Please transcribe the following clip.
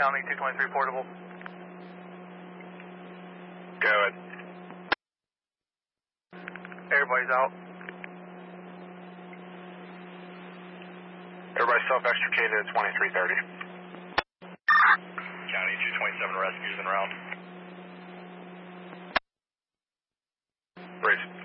County 223 portable. Go ahead. Everybody's out. Everybody self-extricated at 2330. County 227 rescues en route. Brace.